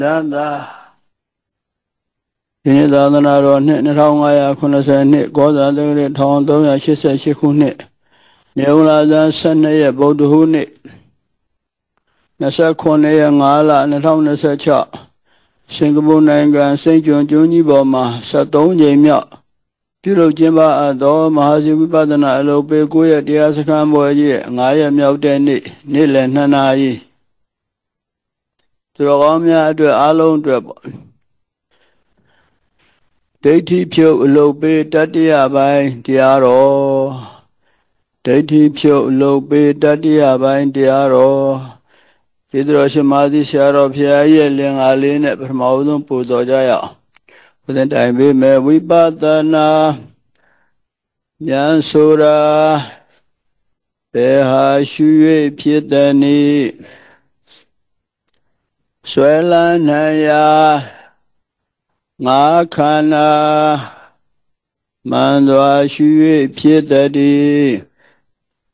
ဒီနေ့သာသနာတော်နှစ်2590နှစ်ကောဇာတက္ကရာ1388ခုနှစ်နေုံလာဇန်12ရက်ဗုဒ္ဓဟူးနေ့29ရက်5လ2026စင်ကာပူနိုင်ငံစိန့်ကျွန်းကျွန်းကြီးပေါ်မှာ73ကြိမ်မြောက်ပြုလုပ်ကျင်းပအပ်သောမဟာစီဝိပဿနာအလုပ်ပေး9ရက်တရားစခန်းပွဲကြီး9ရက်မြောက်တဲ့နေ့နေ့လယ်2နာရီသူတော်ကောင်းများအတွက်အားလုံးအတွက်ပေါ့ဒိဋ္ဌိဖြုတ်အလုပ်ပေးတတိယပိုင်းတရားတော်ဒိဋ္ဌိဖြုတ်အလုပ်ပေးတတိယပိုင်းတရားတော်ဒီတော်ရှင်မာသီဆရာတော်ဖရာရဲ့လင်္ကာလေးနဲ့ပထမဆုံးပူဇော်ကြရအောင်ဘုရင်တိုင်ပေးမယ်ဝိပဿနာဉာဏ်ဆိုတာဘယ်ဟာရှု၍ဖြစ်သည်နည်းဆွဲလန်းနိုင်ရာငါခန္ဓာမှန်စွာရှု၍ဖြစ်သည်